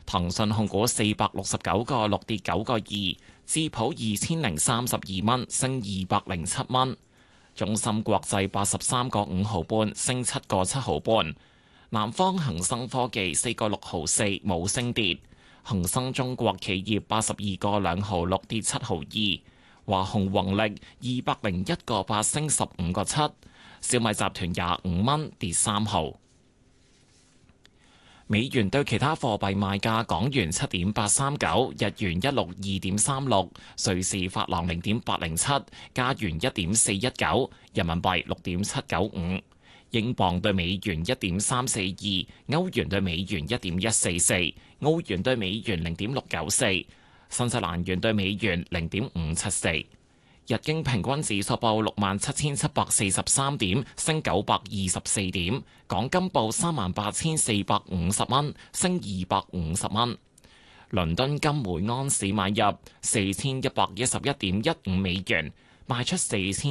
騰訊控股469個6跌9個2，智普2032蚊升207蚊，中芯國際83個5毫半升7個7毫半，南方恒生科技4個6毫4冇升跌，恒生中國企業82個2毫6跌7毫2，華虹宏力201個8升15個7，小米集團25蚊跌3毫。美元對其他貨幣賣價：港元7.839，日元162.36，瑞士法郎0.807，加元1.419，人民幣6.795，英鎊對美元1.342，歐元對美元1.144，澳元對美元0.694，新西蘭元對美元0.574。日經平均指數報67,743點，升924點。港金報38,450蚊，升250蚊。倫敦金每安士買入4111.15美元，賣出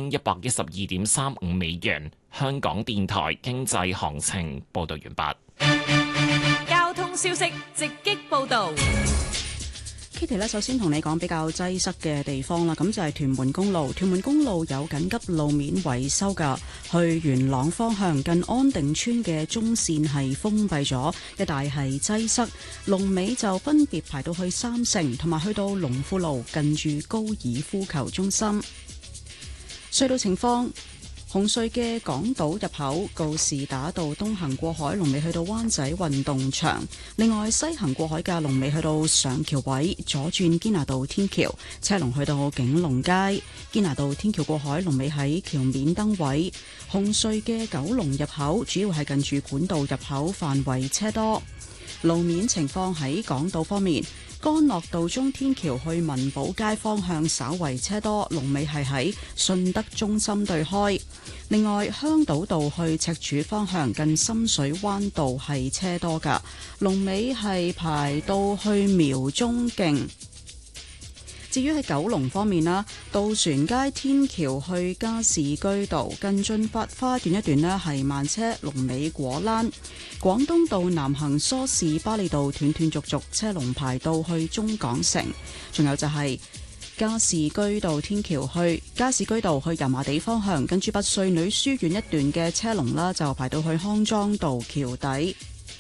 4112.35美元。香港電台經濟行情報道完畢。 交通消息直擊報導。 Kitty 咧，首先同你講比較擠塞嘅地方啦，咁就係屯門公路。屯門公路有緊急路面維修㗎，去元朗方向近安定村嘅中線係封閉咗，一帶係擠塞。龍尾就分別排到去三成同埋去到龍富路近住高爾夫球中心。隧道情況。紅隧嘅港島入口告士打道東行過海龍尾去到灣仔運動場，另外西行過海嘅龍尾去到上橋位，左轉堅拿道天橋車龍去到景隆街，堅拿道天橋過海龍尾喺橋面燈位。紅隧嘅九龍入口主要係近住管道入口範圍車多。路面情況喺港島方面，干諾道中天橋去文寶街方向稍為車多，龍尾係喺順德中心對開。另外，香島道去赤柱方向近深水灣道係車多㗎，龍尾係排到去苗中徑。至於喺九龍方面啦，渡船街天橋去加士居道近駿發花園一段呢係慢車，龍尾果欄。廣東道南行梳士巴利道斷斷續續車龍排到去中港城。仲有就係加士居道天橋去加士居道去油麻地方向跟住拔萃女書院一段嘅車龍啦，就排到去康莊道橋底。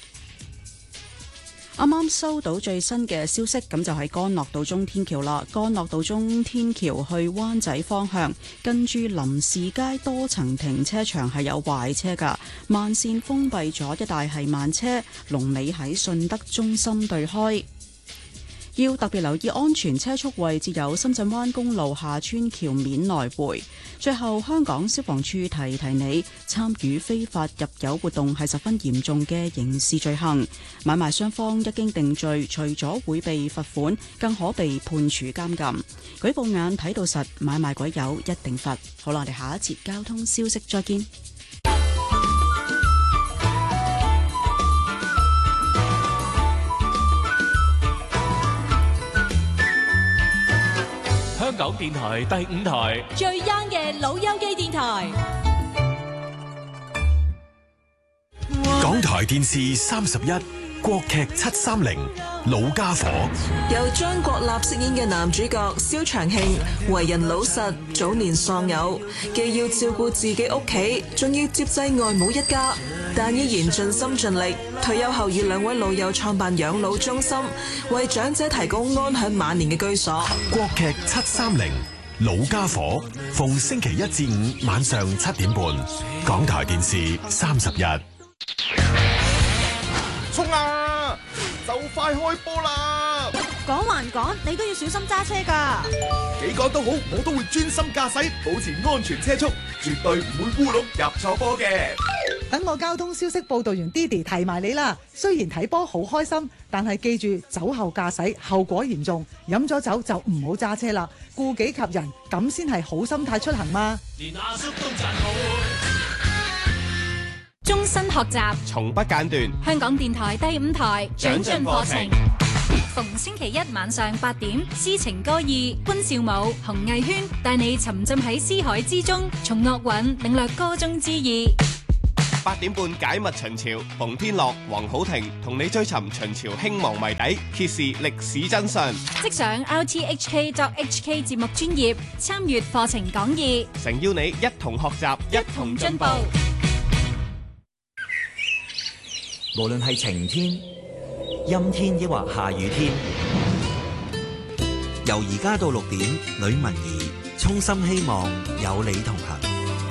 啱啱收到最新嘅消息，咁就係干諾道中天橋啦。干諾道中天橋去灣仔方向，跟住林士街多層停車場係有壞車㗎，慢線封閉咗，一帶係慢車，龍尾喺順德中心對開。要特別留意安全車速位置有深圳灣公路下村橋面來回。最後，香港消防處提提你，參與非法入油活動係十分嚴重嘅刑事罪行。買賣雙方一經定罪，除咗會被罰款，更可被判處監禁。舉報眼睇到實，買賣鬼友一定罰。好啦，我哋下一節交通消息再見。 香港電台第5台最 young 嘅老友記電台， 港台電視31國劇730老家伙， 由張國立飾演嘅男主角蕭長慶，為人老實，早年喪偶，既要照顧自己屋企，仲要接濟外母一家，但依然盡心盡力。退休後與2位老友創辦養老中心，為長者提供安享晚年嘅居所。 國劇730老家伙，逢星期1至5晚上7點半，港台電視31。 衝啊！就快開波啦！ 講還講，你都要小心揸車㗎。 幾講都好，我都會專心駕駛，保持安全車速，絕對唔會烏龍入錯波嘅。 等我交通消息報道員 Didi 提埋你啦。雖然睇波好開心，但係記住酒後駕駛後果嚴重，飲咗酒就唔好揸車啦，顧己及人，咁先係好心態出行嘛。連阿叔都讚好。 終身學習， 從不間斷。 香港電台第5台長進課程， 逢星期一晚上8點，詩情歌意，潘少武、洪藝軒帶你沉浸喺詩海之中，從樂韻領略歌中之意。 8點半解密秦朝，馮天樂、黃浩庭同你追尋秦朝興亡謎底，揭示歷史真相。 即上 rthk.hk 節目專頁參閱課程講義， 誠邀你一同學習，一同進步。 無論係晴天、陰天抑或下雨天，由而家到6點，呂文儀衷心希望有你同行。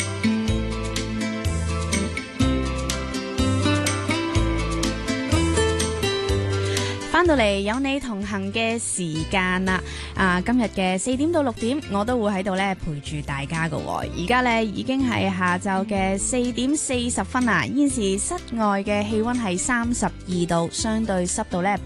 翻到嚟有你同行嘅時間啦！今日嘅4點到6點，我都會喺度咧陪住大家噶。而家咧已經係下晝嘅4點40分啦。現時室外嘅氣溫係32度，相對濕度咧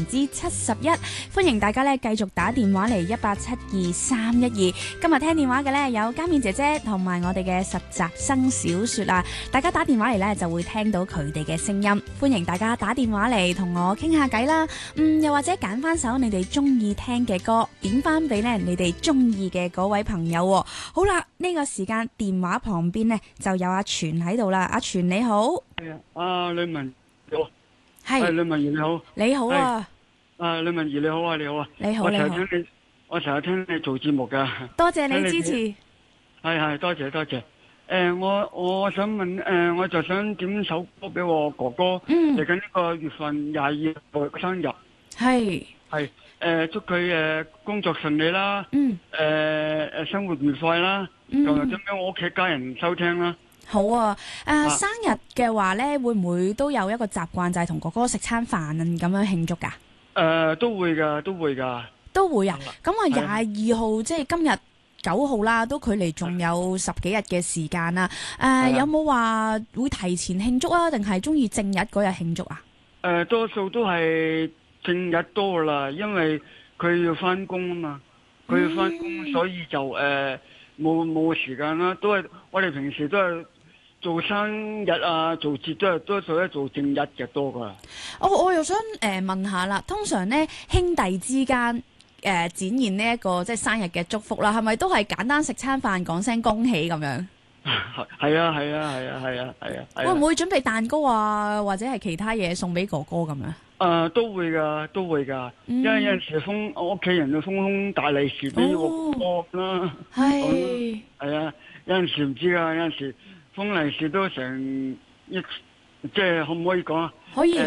71%。歡迎大家咧繼續打電話嚟1872312。今日聽電話嘅咧有嘉勉姐姐同埋我哋嘅實習生小雪啊！大家打電話嚟咧就會聽到佢哋嘅聲音。歡迎大家打電話嚟同我傾下偈啦。又或者揀翻首你哋中意聽嘅歌，點翻俾咧你哋中意嘅嗰位朋友。好啦，呢個時間電話旁邊呢就有阿全喺度啦。阿全你好， 係啊，呂文你好， 係呂文儀你好， 你好啊， 呂文儀你好啊，你好啊， 你好你好， 我成日聽你做節目噶， 多謝你支持， 係多謝多謝。我想問，我就想點首歌俾我哥哥，嚟緊呢個月份22號生日， 係祝佢工作順利啦，生活愉快啦，同埋想俾我屋企家人收聽啦。 好啊，生日嘅話咧，會唔會都有一個習慣，就係同哥哥食餐飯咁樣慶祝噶？ 都會噶。 都會啊！咁啊22號即係今日9號啦，都距離仲有10幾日嘅時間啦。有冇話會提前慶祝啊？定係中意正日嗰日慶祝啊？ 多數都係正日多啦，因為佢要翻工啊嘛，佢要翻工，所以就冇時間啦。都係我哋平時都係做生日啊，做節都係多數咧做正日嘅多噶。 我又想問下啦，通常咧兄弟之間展現呢一個即係生日嘅祝福啦，係咪都係簡單食餐飯講聲恭喜咁樣？ 係啊。 會唔會準備蛋糕啊，或者係其他嘢送俾哥哥咁樣？ 都會噶，因為有陣時我屋企人就封大利是俾我哥啦。係啊，有陣時唔知噶，有陣時封利是都成即係可唔可以講啊？ 可以。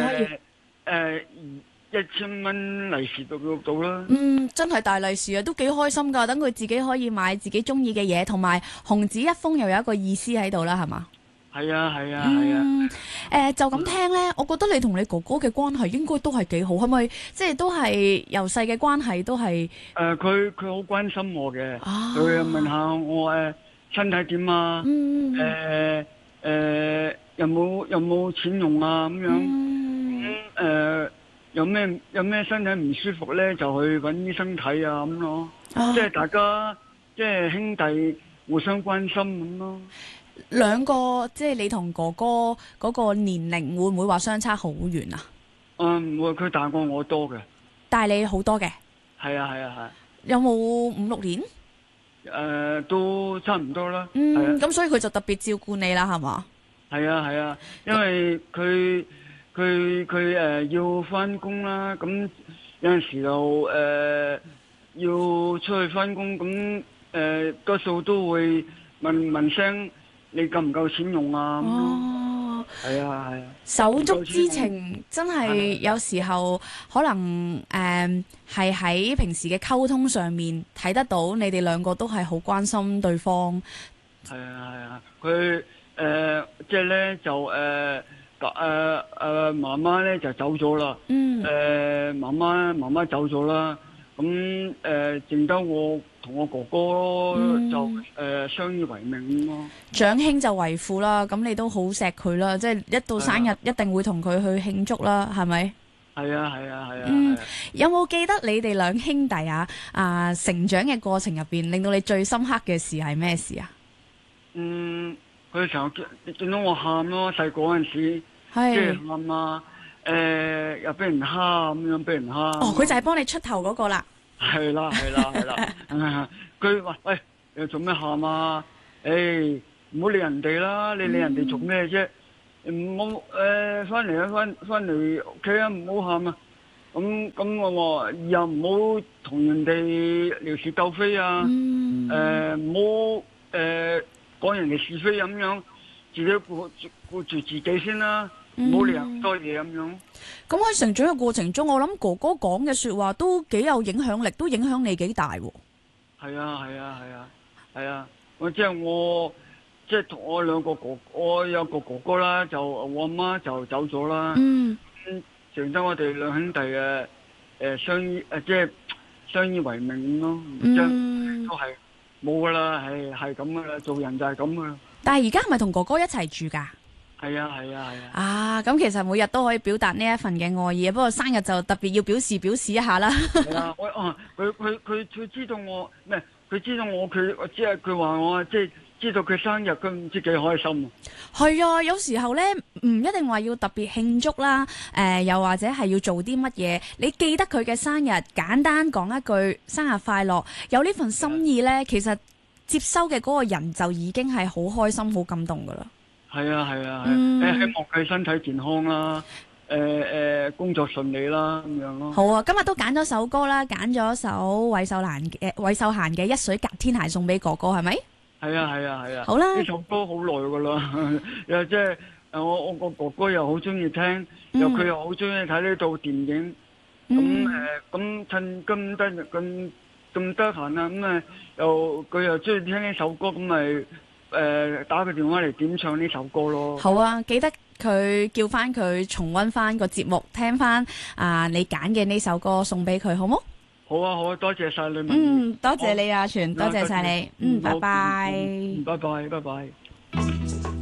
1000蚊利是到啦。 真係大利是啊，都幾開心噶。等佢自己可以買自己中意嘅嘢，同埋紅紙一封又有一個意思喺度啦，係嘛？ 係啊。 就咁聽呢，我覺得你同你哥哥嘅關係應該都係幾好，係咪？即係都係由細嘅關係都係。 佢好關心我嘅，佢又問下我身體點啊？有冇錢用啊？咁樣有咩身體唔舒服咧，就去揾醫生睇啊咁咯。即係大家即係兄弟互相關心咁咯。 兩個即係你同哥哥嗰個年齡會唔會話相差好遠啊？ 唔會，佢大過我多嘅。 大你好多嘅。係啊。 有冇5-6年？ 都差唔多啦。 咁所以佢就特別照顧你啦，係嘛？ 係啊，因為佢要翻工啦，咁有陣時就要出去翻工，咁多數都會問聲你夠唔夠錢用啊？係啊。 手足之情真係有時候可能係喺平時嘅溝通上面睇得到，你哋兩個都係好關心對方。 係啊，佢即係咧就媽媽咧就走咗啦。媽媽走咗啦。咁淨得我同我哥哥就相依為命咯。 長兄就為父啦，咁你都好錫佢啦，即係一到生日一定會同佢去慶祝啦，係咪？ 係啊。 有冇記得你哋兩兄弟成長嘅過程入邊，令到你最深刻嘅事係咩事啊？ 佢成日見到我喊咯，細個嗰陣時，即係喊啊，又俾人蝦咁樣，俾人蝦。 佢就係幫你出頭嗰個啦。 係啦。佢話：喂，你做咩喊啊？唔好理人哋啦，你理人哋做咩啫？ 唔好翻嚟啊，翻嚟屋企啊，唔好喊啊。咁我話又唔好同人哋撩事鬥非啊，唔好講人哋是非咁樣，自己顧住自己先啦，唔好理咁多嘢咁樣。 咁喺成長嘅過程中，我諗哥哥講嘅説話都幾有影響力，都影響你幾大喎。 係啊，我即係同我兩個哥，我有個哥哥啦，就我阿媽就走咗啦。剩得我哋兩兄弟嘅即係相依為命咯，都係冇噶啦，係咁噶啦，做人就係咁噶啦。 但係而家係咪同哥哥一齊住㗎？ 係啊。 咁其實每日都可以表達呢一份嘅愛意，不過生日就特別要表示一下啦。 係啊，佢知道我咩？佢知道我佢只係佢話我即係知道佢生日，佢唔知幾開心。 係啊，有時候呢，唔一定話要特別慶祝啦，又或者係要做啲乜嘢，你記得佢嘅生日，簡單講一句生日快樂，有呢份心意呢，其實接收嘅嗰個人就已經係好開心、好感動噶啦。係啊，希望佢身體健康啦，工作順利啦，咁樣咯。 好啊，今日都揀咗首歌啦，揀咗首韋秀嫻嘅《一水隔天涯》送俾哥哥，係咪？係啊。 好啦， 呢首歌好耐噶啦，又即係我個哥哥又好中意聽，佢又好中意睇呢套電影。咁趁咁得閒啦，佢又中意聽呢首歌，咁咪打個電話嚟點唱呢首歌咯。好啊， 記得佢叫翻佢重溫翻個節目，聽翻你揀嘅呢首歌送俾佢，好冇？ 好啊，多謝晒你。 多謝你啊，全多謝晒你。拜拜。 拜拜。